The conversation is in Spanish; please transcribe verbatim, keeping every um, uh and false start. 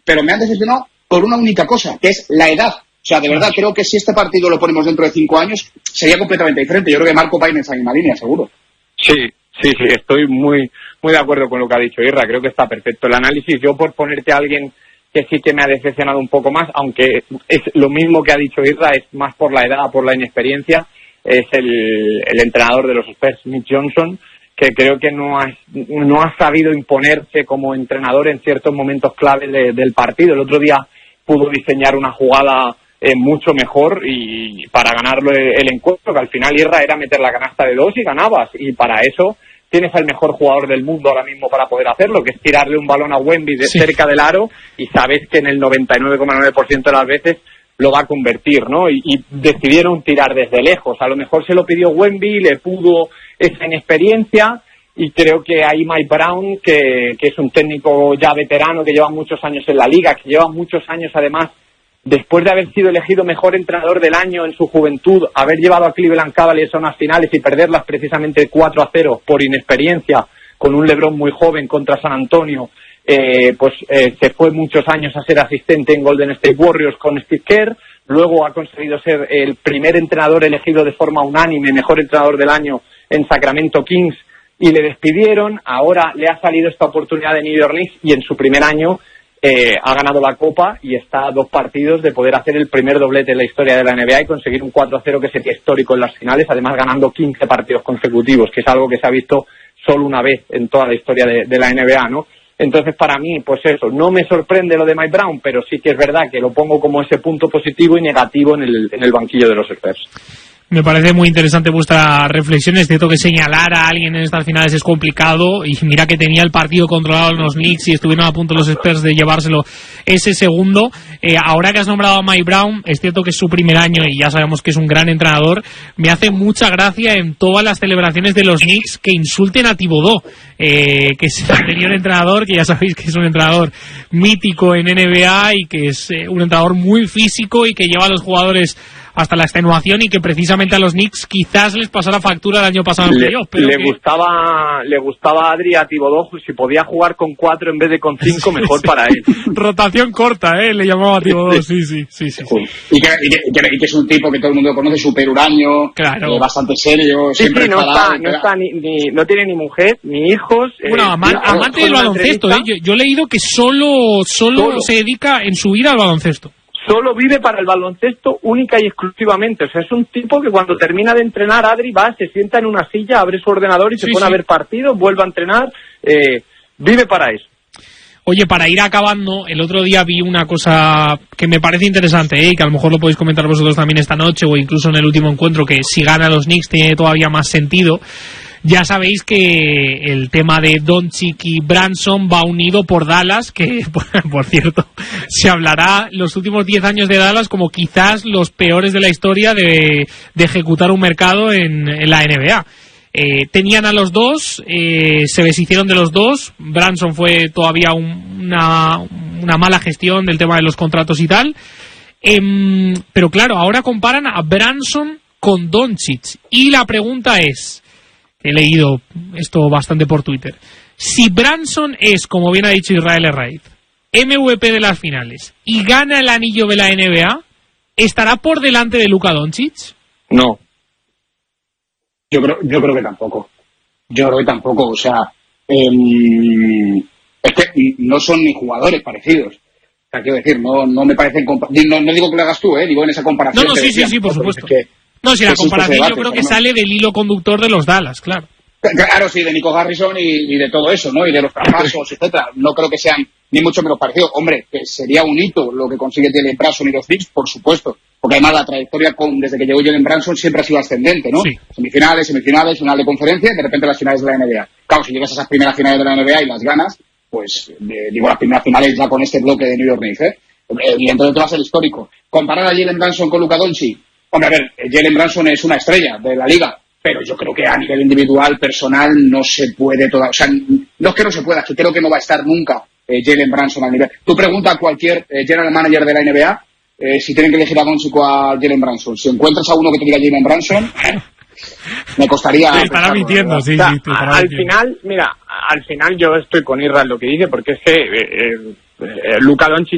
pero me han decepcionado por una única cosa, que es la edad. O sea, de verdad, creo que si este partido lo ponemos dentro de cinco años, sería completamente diferente. Yo creo que Marco va en esa misma línea, seguro. Sí, sí, sí, estoy muy muy de acuerdo con lo que ha dicho Irra. Creo que está perfecto el análisis. Yo, por ponerte a alguien que sí que me ha decepcionado un poco más, aunque es lo mismo que ha dicho Irra, es más por la edad, por la inexperiencia, es el, el entrenador de los Spurs, Nick Johnson, que creo que no ha, no ha sabido imponerse como entrenador en ciertos momentos clave de, del partido. El otro día pudo diseñar una jugada eh, mucho mejor y para ganarlo el, el encuentro, que al final Irra era meter la canasta de dos y ganabas, y para eso tienes al mejor jugador del mundo ahora mismo para poder hacerlo, que es tirarle un balón a Wemby de sí. cerca del aro, y sabes que en el noventa y nueve coma nueve por ciento de las veces lo va a convertir, ¿no? Y, y decidieron tirar desde lejos. A lo mejor se lo pidió Wemby, le pudo esa inexperiencia, y creo que ahí Mike Brown, que, que es un técnico ya veterano, que lleva muchos años en la liga, que lleva muchos años además, después de haber sido elegido mejor entrenador del año en su juventud, haber llevado a Cleveland Cavaliers a unas finales y perderlas precisamente cuatro a cero por inexperiencia, con un LeBron muy joven contra San Antonio, eh, pues eh, se fue muchos años a ser asistente en Golden State Warriors con Steve Kerr, luego ha conseguido ser el primer entrenador elegido de forma unánime, mejor entrenador del año en Sacramento Kings, y le despidieron. Ahora le ha salido esta oportunidad de New Orleans y en su primer año eh, ha ganado la Copa y está a dos partidos de poder hacer el primer doblete en la historia de la N B A y conseguir un cuatro a cero que sería histórico en las finales, además ganando quince partidos consecutivos, que es algo que se ha visto solo una vez en toda la historia de, de la N B A, ¿no? Entonces, para mí, pues eso, no me sorprende lo de Mike Brown, pero sí que es verdad que lo pongo como ese punto positivo y negativo en el, en el banquillo de los Spurs. Me parece muy interesante vuestra reflexión. Es cierto que señalar a alguien en estas finales es complicado, y mira que tenía el partido controlado en los Knicks y estuvieron a punto los Spurs de llevárselo ese segundo. Eh, ahora que has nombrado a Mike Brown, es cierto que es su primer año y ya sabemos que es un gran entrenador. Me hace mucha gracia en todas las celebraciones de los Knicks que insulten a Thibodeau, eh, que es el anterior entrenador, que ya sabéis que es un entrenador mítico en N B A y que es eh, un entrenador muy físico y que lleva a los jugadores hasta la extenuación, y que precisamente a los Knicks quizás les pasara factura el año pasado en le, playoff, pero le que... gustaba le gustaba a Adri a Thibodeau, si podía jugar con cuatro en vez de con cinco, mejor para él. Rotación corta, eh, le llamaba a Thibodeau, sí, sí, sí, sí, sí. Y, que, y, que, y, que, y que es un tipo que todo el mundo conoce, súper huraño, claro. eh, bastante serio, sí, siempre sí, no enfadado, está, no está ni, ni, no tiene ni mujer, ni hijos. Bueno, eh, ama, amante del baloncesto, eh. yo, yo he leído que solo, solo, solo se dedica en su vida al baloncesto. Solo vive para el baloncesto única y exclusivamente. O sea, es un tipo que cuando termina de entrenar, Adri va, se sienta en una silla, abre su ordenador y se sí, pone sí. a ver partidos, vuelve a entrenar, eh, vive para eso. Oye, para ir acabando, el otro día vi una cosa que me parece interesante, ¿eh? Y que a lo mejor lo podéis comentar vosotros también esta noche o incluso en el último encuentro, que si gana los Knicks tiene todavía más sentido. Ya sabéis que el tema de Doncic y Branson va unido por Dallas, que, por cierto, se hablará los últimos diez años de Dallas como quizás los peores de la historia de, de ejecutar un mercado en, en la N B A. Eh, tenían a los dos, eh, se deshicieron de los dos. Branson fue todavía un, una, una mala gestión del tema de los contratos y tal. Eh, pero claro, ahora comparan a Branson con Doncic. Y la pregunta es... He leído esto bastante por Twitter. Si Branson es, como bien ha dicho Israel Herraiz, M V P de las finales y gana el anillo de la N B A, ¿estará por delante de Luka Doncic? No. Yo creo, yo creo que tampoco. Yo creo que tampoco. O sea, eh, es que no son ni jugadores parecidos. O sea, quiero decir, no, no me parecen... Compa- no, no digo que lo hagas tú, ¿eh? Digo en esa comparación. No, no, sí, sí, sí, por supuesto. Es que, No, si la comparación debate, yo creo que ¿no? sale del hilo conductor de los Dallas, claro. Claro, sí, de Nico Harrison y, y de todo eso, ¿no? Y de los traspasos, etcétera. No creo que sean ni mucho menos parecidos. Hombre, que sería un hito lo que consigue Jalen Branson y los Knicks, por supuesto. Porque además la trayectoria con, desde que llegó Jalen Branson siempre ha sido ascendente, ¿no? Sí. Semifinales, semifinales, final de conferencia y de repente las finales de la N B A. Claro, si llegas a esas primeras finales de la N B A y las ganas, pues eh, digo las primeras finales ya con este bloque de New York Knicks, ¿eh? Evidentemente va a ser histórico. Comparar a Jalen Branson con Luka Doncic. Hombre, a ver, Jalen Branson es una estrella de la liga, pero yo creo que a nivel individual, personal, no se puede toda, o sea, no es que no se pueda, que creo que no va a estar nunca eh, Jalen Branson al nivel. Tú pregunta a cualquier eh, general manager de la N B A eh, si tienen que elegir a Doncic o a Jalen Branson. Si encuentras a uno que te diga Jalen Branson, eh, me costaría... Te estará mintiendo, sí, o sea, sí. Te estará al mintiendo. final, mira, al final yo estoy con Irra en lo que dice, porque es que eh, eh, eh, Luka Doncic